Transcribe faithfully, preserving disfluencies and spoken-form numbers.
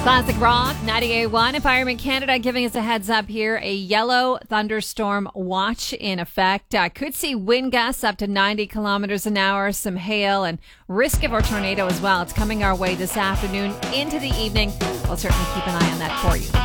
Classic Rock, ninety-eight point one. Environment Canada giving us a heads up here. A yellow thunderstorm watch in effect. Uh, could see wind gusts up to ninety kilometers an hour, some hail, and risk of a tornado as well. It's coming our way this afternoon into the evening. We'll certainly keep an eye on that for you.